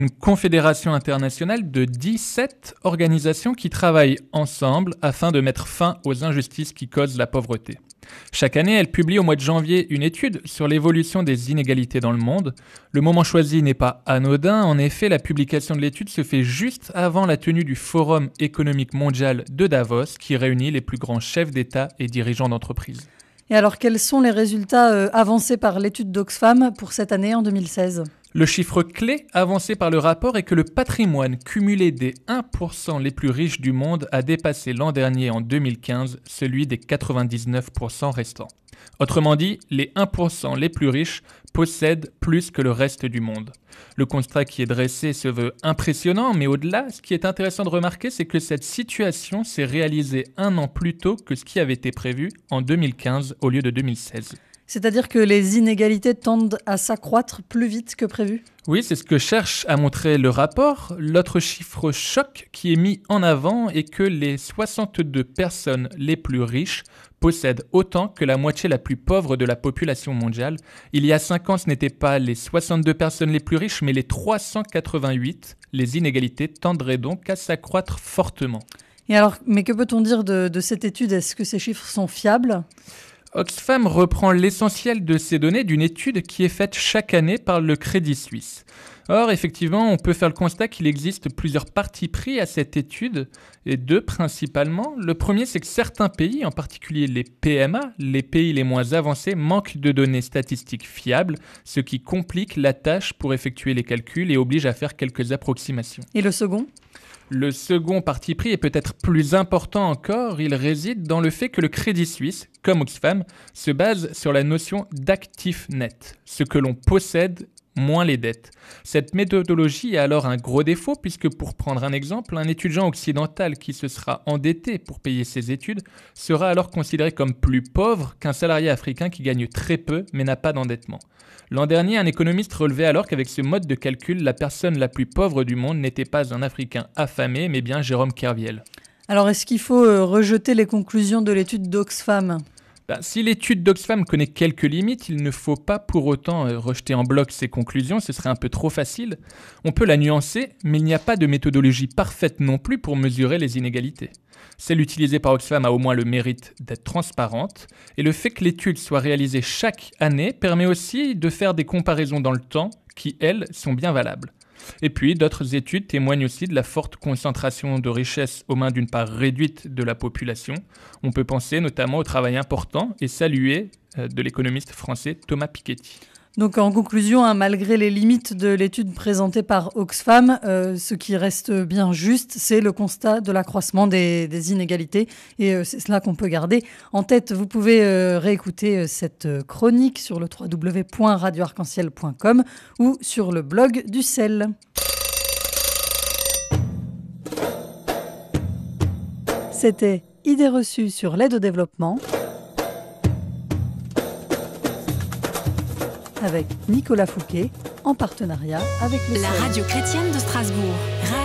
Une confédération internationale de 17 organisations qui travaillent ensemble afin de mettre fin aux injustices qui causent la pauvreté. Chaque année, elle publie au mois de janvier une étude sur l'évolution des inégalités dans le monde. Le moment choisi n'est pas anodin. En effet, la publication de l'étude se fait juste avant la tenue du Forum économique mondial de Davos, qui réunit les plus grands chefs d'État et dirigeants d'entreprises. Et alors, quels sont les résultats avancés par l'étude d'Oxfam pour cette année en 2016 ? Le chiffre clé avancé par le rapport est que le patrimoine cumulé des 1% les plus riches du monde a dépassé l'an dernier, en 2015, celui des 99% restants. Autrement dit, les 1% les plus riches possèdent plus que le reste du monde. Le constat qui est dressé se veut impressionnant, mais au-delà, ce qui est intéressant de remarquer, c'est que cette situation s'est réalisée 1 an plus tôt que ce qui avait été prévu en 2015 au lieu de 2016. C'est-à-dire que les inégalités tendent à s'accroître plus vite que prévu ? Oui, c'est ce que cherche à montrer le rapport. L'autre chiffre choc qui est mis en avant est que les 62 personnes les plus riches possèdent autant que la moitié la plus pauvre de la population mondiale. Il y a 5 ans, ce n'étaient pas les 62 personnes les plus riches, mais les 388. Les inégalités tendraient donc à s'accroître fortement. Et alors, mais que peut-on dire de cette étude ? Est-ce que ces chiffres sont fiables ? Oxfam reprend l'essentiel de ces données d'une étude qui est faite chaque année par le Crédit Suisse. Or, effectivement, on peut faire le constat qu'il existe plusieurs partis pris à cette étude, et 2 principalement. Le premier, c'est que certains pays, en particulier les PMA, les pays les moins avancés, manquent de données statistiques fiables, ce qui complique la tâche pour effectuer les calculs et oblige à faire quelques approximations. Et le second ? Le second parti pris est peut-être plus important encore, il réside dans le fait que le Crédit Suisse, comme Oxfam, se base sur la notion d'actif net, ce que l'on possède moins les dettes. Cette méthodologie a alors un gros défaut puisque, pour prendre un exemple, un étudiant occidental qui se sera endetté pour payer ses études sera alors considéré comme plus pauvre qu'un salarié africain qui gagne très peu mais n'a pas d'endettement. L'an dernier, un économiste relevait alors qu'avec ce mode de calcul, la personne la plus pauvre du monde n'était pas un Africain affamé, mais bien Jérôme Kerviel. Alors, est-ce qu'il faut rejeter les conclusions de l'étude d'Oxfam ? Si l'étude d'Oxfam connaît quelques limites, il ne faut pas pour autant rejeter en bloc ses conclusions, ce serait un peu trop facile. On peut la nuancer, mais il n'y a pas de méthodologie parfaite non plus pour mesurer les inégalités. Celle utilisée par Oxfam a au moins le mérite d'être transparente, et le fait que l'étude soit réalisée chaque année permet aussi de faire des comparaisons dans le temps qui, elles, sont bien valables. Et puis, d'autres études témoignent aussi de la forte concentration de richesses aux mains d'une part réduite de la population. On peut penser notamment au travail important et salué de l'économiste français Thomas Piketty. Donc en conclusion, malgré les limites de l'étude présentée par Oxfam, ce qui reste bien juste, c'est le constat de l'accroissement des inégalités. Et c'est cela qu'on peut garder en tête. Vous pouvez réécouter cette chronique sur le www.radioarc-en-ciel.com ou sur le blog du CEL. C'était Idées reçues sur l'aide au développement avec Nicolas Fouquet, en partenariat avec le CEL. La radio chrétienne de Strasbourg.